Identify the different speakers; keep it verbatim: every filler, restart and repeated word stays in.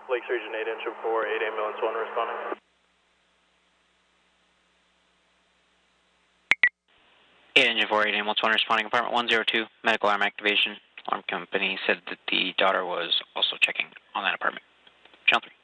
Speaker 1: Lakes Region eight, engine four, eight ambulance one responding.
Speaker 2: eight engine four, eight ambulance one responding, apartment one zero two, medical arm activation. Alarm company said that the daughter was also checking on that apartment. Channel three.